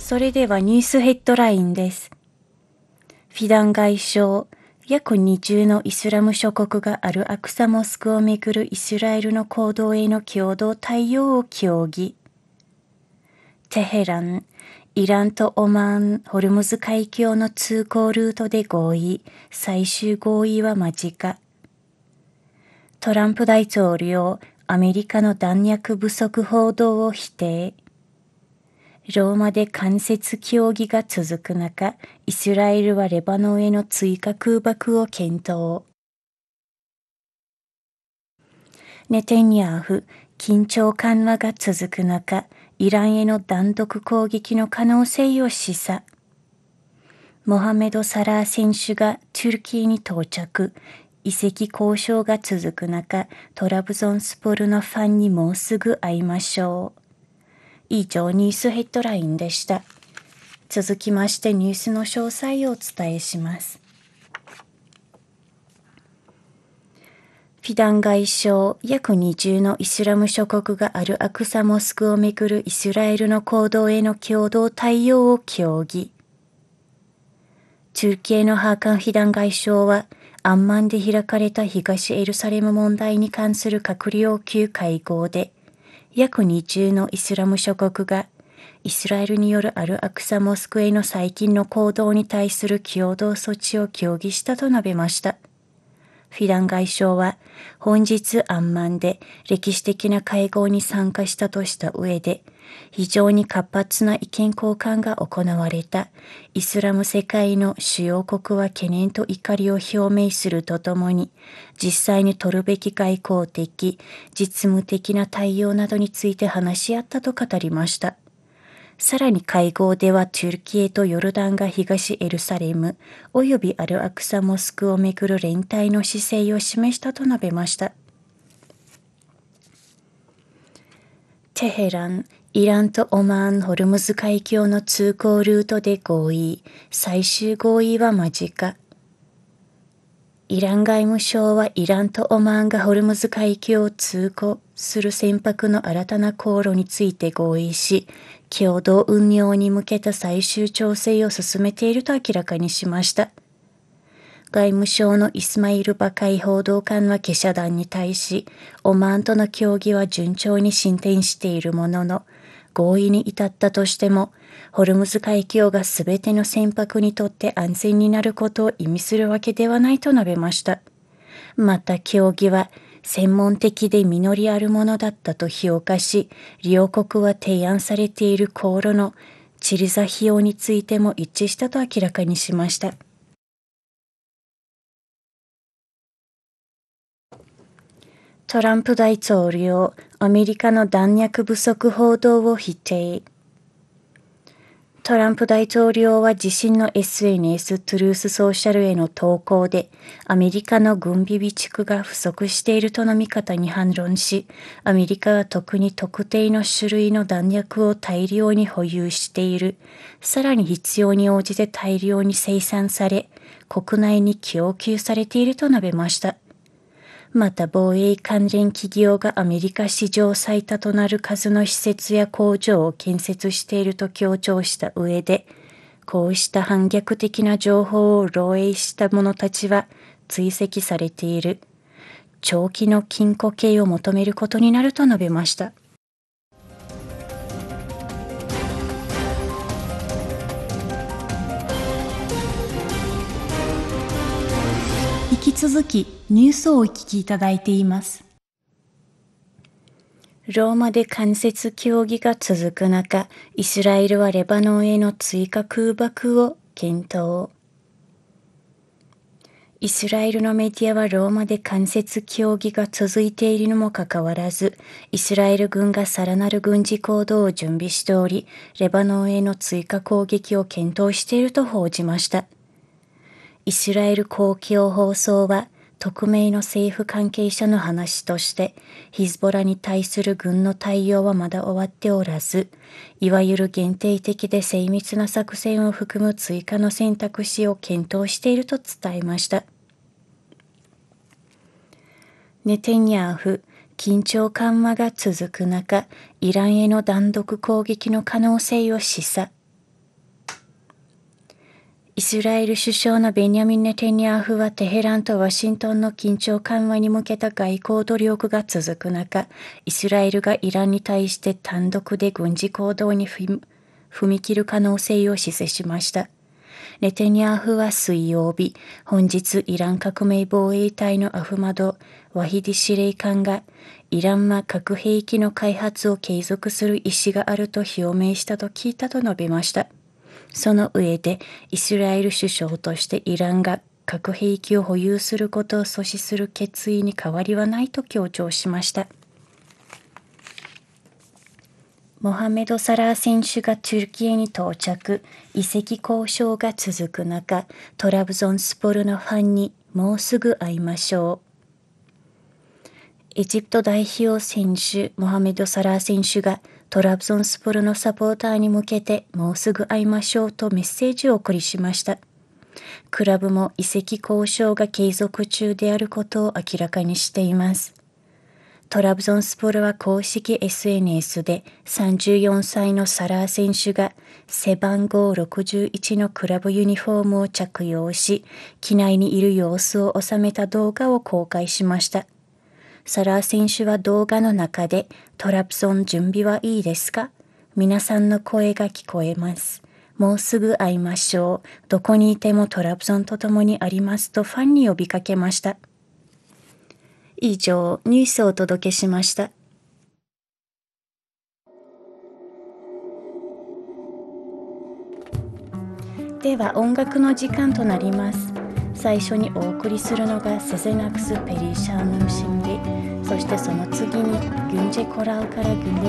それではニュースヘッドラインです。フィダン外相、約20のイスラム諸国があるアクサモスクをめぐるイスラエルの行動への共同対応を協議。テヘラン、イランとオマーン、ホルムズ海峡の通行ルートで合意、最終合意は間近。トランプ大統領、アメリカの弾薬不足報道を否定。ローマで間接協議が続く中、イスラエルはレバノンへの追加空爆を検討。ネテンヤフ、緊張緩和が続く中、イランへの単独攻撃の可能性を示唆。モハメド・サラー選手がトゥルキーに到着。移籍交渉が続く中、トラブゾンスポルのファンにもうすぐ会いましょう。以上ニュースヘッドラインでした。続きましてニュースの詳細をお伝えします。フィダン外相、約20のイスラム諸国があるアクサモスクをめぐるイスラエルの行動への共同対応を協議。トルキエのハーカン・フィダン外相は、アンマンで開かれた東エルサレム問題に関する閣僚級会合で、約20のイスラム諸国がイスラエルによるアルアクサモスクへの最近の行動に対する共同措置を協議したと述べました。フィダン外相は本日アンマンで歴史的な会合に参加したとした上で、非常に活発な意見交換が行われたイスラム世界の主要国は懸念と怒りを表明するとともに、実際に取るべき外交的、実務的な対応などについて話し合ったと語りました。さらに会合ではトゥルキエとヨルダンが東エルサレム及びアルアクサモスクをめぐる連帯の姿勢を示したと述べました。テヘラン、イランとオマーン・ホルムズ海峡の通行ルートで合意、最終合意は間近。イラン外務省はイランとオマーンがホルムズ海峡を通行する船舶の新たな航路について合意し、共同運用に向けた最終調整を進めていると明らかにしました。外務省のイスマイル・バカイ報道官は記者団に対し、オマーンとの協議は順調に進展しているものの、合意に至ったとしても、ホルムズ海峡がすべての船舶にとって安全になることを意味するわけではないと述べました。また協議は専門的で実りあるものだったと評価し、両国は提案されている航路のチリザ費用についても一致したと明らかにしました。トランプ大統領、アメリカの弾薬不足報道を否定。トランプ大統領は自身の SNS トゥルースソーシャルへの投稿で、アメリカの軍備備蓄が不足しているとの見方に反論し、アメリカは特に特定の種類の弾薬を大量に保有している。さらに必要に応じて大量に生産され、国内に供給されていると述べました。また防衛関連企業がアメリカ史上最多となる数の施設や工場を建設していると強調した上で、こうした反逆的な情報を漏洩した者たちは追跡されている。長期の禁錮刑を求めることになると述べました。引き続きニュースをお聞きいただいています。ローマで間接協議が続く中、イスラエルはレバノンへの追加空爆を検討。イスラエルのメディアはローマで間接協議が続いているにもかかわらず、イスラエル軍がさらなる軍事行動を準備しており、レバノンへの追加攻撃を検討していると報じました。イスラエル公共放送は、匿名の政府関係者の話として、ヒズボラに対する軍の対応はまだ終わっておらず、いわゆる限定的で精密な作戦を含む追加の選択肢を検討していると伝えました。ネテンヤフ、緊張緩和が続く中、イランへの単独攻撃の可能性を示唆。 イスラエル首相のベニヤミン・ネタニヤフはテヘランとワシントンの緊張緩和に向けた外交努力が続く中、イスラエルがイランに対して単独で軍事行動に踏み切る可能性を示唆しました。ネタニヤフは水曜日、本日イラン革命防衛隊のアフマド・ワヒディ司令官が、イランは核兵器の開発を継続する意思があると表明したと聞いたと述べました。その上で、イスラエル首相としてイランが核兵器を保有することを阻止する決意に変わりはないと強調しました。モハメド・サラー選手がトルキエに到着、移籍交渉が続く中、トラブゾンスポルのファンにもうすぐ会いましょう。エジプト代表選手モハメド・サラー選手がトラブゾンスポルのサポーターに向けてもうすぐ会いましょうとメッセージを送りしました。クラブも移籍交渉が継続中であることを明らかにしています。トラブゾンスポルは公式 SNS で34歳のサラー選手が背番号61のクラブユニフォームを着用し、機内にいる様子を収めた動画を公開しました。サラー選手は動画の中で、トラブゾン準備はいいですか？皆さんの声が聞こえます。もうすぐ会いましょう。どこにいてもトラブゾンと共にありますとファンに呼びかけました。以上、ニュースをお届けしました。では音楽の時間となります。最初にお送りするのがセゼナクス・ペリシャーヌーシンリ、そしてその次にギュンジェ・コラウからギュンデ